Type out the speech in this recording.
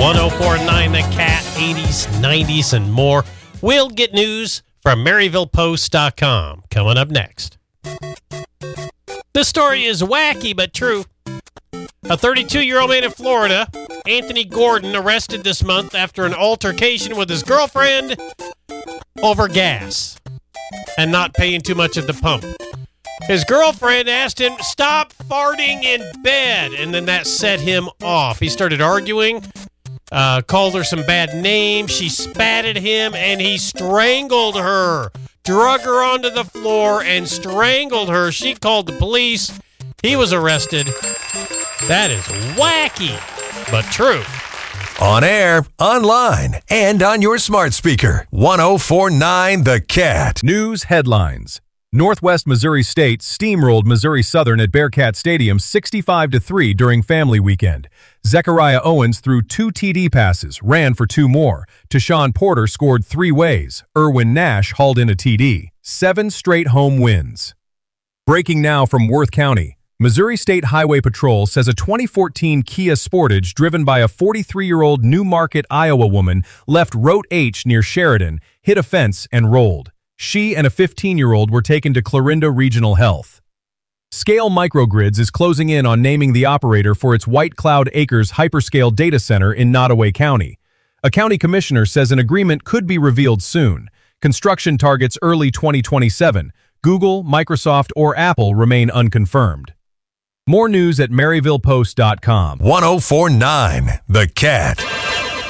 1049 The Cat, 80s, 90s, and more. We'll get news from MaryvillePost.com coming up next. This story is wacky but true. A 32-year-old man in Florida, Anthony Gordon, arrested this month after an altercation with his girlfriend over gas and not paying too much at the pump. His girlfriend asked him, "Stop farting in bed," and then that set him off. He started arguing, called her some bad names. She spat at him, and he strangled her, drug her onto the floor, and strangled her. She called the police. He was arrested. That is wacky, but true. On air, online, and on your smart speaker. 1049 The Cat. News headlines. Northwest Missouri State steamrolled Missouri Southern at Bearcat Stadium 65-3 during family weekend. Zechariah Owens threw 2 TD passes, ran for 2 more. Tashawn Porter scored 3 ways. Erwin Nash hauled in a TD. 7 straight home wins. Breaking now from Worth County. Missouri State Highway Patrol says a 2014 Kia Sportage driven by a 43-year-old New Market, Iowa woman left Route H near Sheridan, hit a fence, and rolled. She and a 15-year-old were taken to Clarinda Regional Health. Scale Microgrids is closing in on naming the operator for its White Cloud Acres hyperscale data center in Nottoway County. A county commissioner says an agreement could be revealed soon. Construction targets early 2027. Google, Microsoft, or Apple remain unconfirmed. More news at MaryvillePost.com. 1049 The Cat.